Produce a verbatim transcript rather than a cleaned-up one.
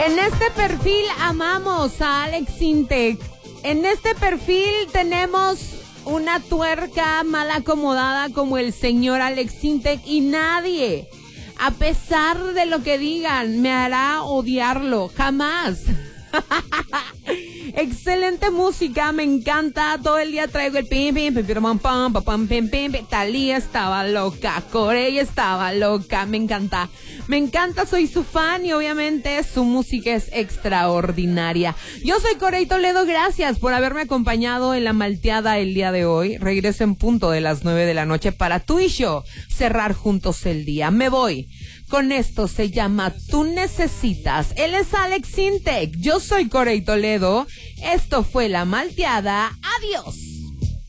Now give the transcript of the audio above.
En este perfil amamos a Alex Sintek. En este perfil tenemos una tuerca mal acomodada como el señor Alex Sintek y nadie, a pesar de lo que digan, me hará odiarlo. Jamás. Excelente música, me encanta. Todo el día traigo el pim pim pim pim pam pam pim pim. Talía estaba loca, Corey estaba loca, me encanta. Me encanta, soy su fan y obviamente su música es extraordinaria. Yo soy Corey Toledo, gracias por haberme acompañado en la malteada el día de hoy. Regreso en punto de las nueve de la noche para tú y yo cerrar juntos el día. Me voy con esto, se llama Tú Necesitas. Él es Alex Sintek, yo soy Corey Toledo. Esto fue La Malteada. Adiós.